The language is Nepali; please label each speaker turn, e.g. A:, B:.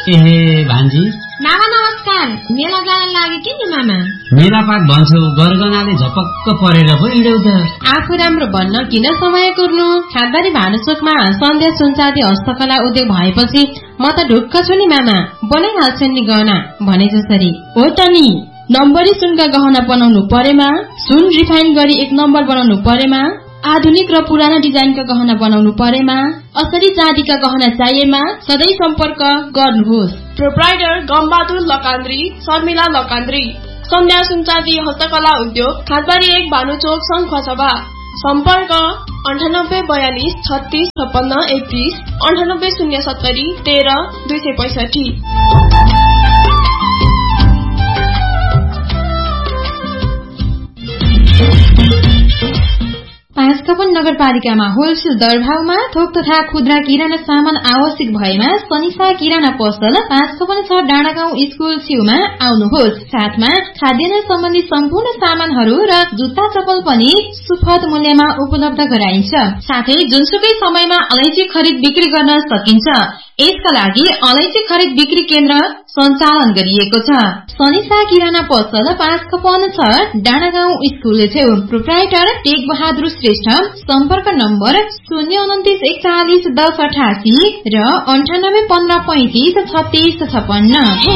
A: एहे भान्जी,
B: मामा नमस्कार। मेला जान लाग्यो कि नि मामा?
A: मेलापात भन्छौ, गरगनाले झपक्क परेर पो हिँड्यौ त।
B: आफू राम्रो भन्न किन समय कुर्नु? खादबारी भानुचोकमा सन्ध्या सुनचाँदी हस्तकला उद्योग भएपछि म त ढुक्क छु नि मामा। बनाइहाल्छन् नि गहना भने जसरी।
C: हो त नि, नम्बरी सुनका गहना बनाउनु परेमा, सुन रिफाइन गरी 1 नम्बर बनाउनु परेमा, आधुनिक र पुराना डिजाइनका गहना बनाउनु परेमा, असली चाँदीका गहना चाहिएमा सधैँ सम्पर्क गर्नुहोस्।
D: प्रोप्राइटर गम्बहादुर लकान्द्री, शर्मिला लकान्द्री, सन्ध्या सुनचाँदी हस्तकला उद्योग, खादबारी 1 भानुचोक सङ्खुवासभा। सम्पर्क 9842 36 56 31, 9807 13 265।
B: पाँचकपन नगरपालिकामा होलसेल दरभावमा थोक तथा खुद्रा किराना सामान आवश्यक भएमा सनिसा किराना पसल 555 6 डाँडागाउँ स्कुल छेउमा आउनुहोस्। साथमा खाद्यान्न सम्बन्धी सम्पूर्ण सामानहरू र जुत्ता चप्पल पनि सुपथ मूल्यमा उपलब्ध गराइन्छ। साथै जुनसुकै समयमा अलैँची खरिद बिक्री गर्न सकिन्छ। यसका लागि अलैँची खरिद बिक्री केन्द्र सञ्चालन गरिएको छ। सनिसा किराना पसल 555 6 डाँडागाउँ स्कुल छेउ। Proprietor take Bahadur Shrestha. सम्पर्क नम्बर 029 41 10 88 र 98 15 35 36 56।